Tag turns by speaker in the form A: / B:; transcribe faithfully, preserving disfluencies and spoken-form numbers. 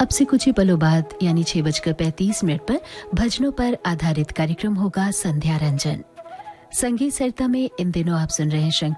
A: अब से कुछ ही पलों बाद यानी छह बजकर पैंतीस मिनट पर भजनों पर आधारित कार्यक्रम होगा संध्या रंजन। संगीत सरिता में इन दिनों आप सुन रहे हैं शंकर